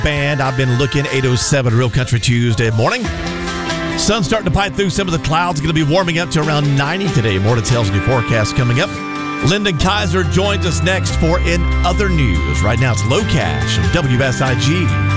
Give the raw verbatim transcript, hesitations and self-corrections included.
band. I've been looking. Eight oh seven Real Country Tuesday morning. Sun's starting to pipe through some of the clouds. Going to be warming up to around ninety today. More details in your forecast coming up. Lyndon Kaiser joins us next for In Other News. Right now it's Low Cash of W S I G.